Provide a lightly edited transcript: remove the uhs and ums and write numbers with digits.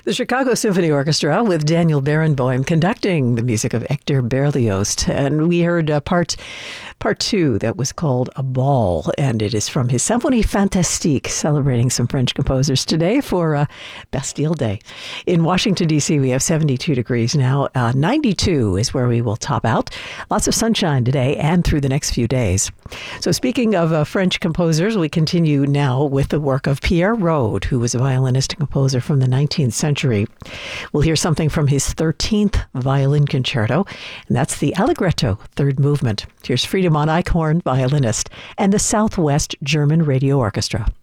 The Chicago Symphony Orchestra with Daniel Barenboim conducting the music of Hector Berlioz. And we heard part two that was called A Ball, and it is from his Symphonie Fantastique, celebrating some French composers today for Bastille Day. In Washington, D.C., we have 72 degrees now. 92 is where we will top out. Lots of sunshine today and through the next few days. So speaking of French composers, we continue now with the work of Pierre Rode, who was a violinist and composer from the 19th century. We'll hear something from his 13th violin concerto, and that's the Allegretto, third movement. Here's Friedemann Eichhorn, violinist, and the Southwest German Radio Orchestra.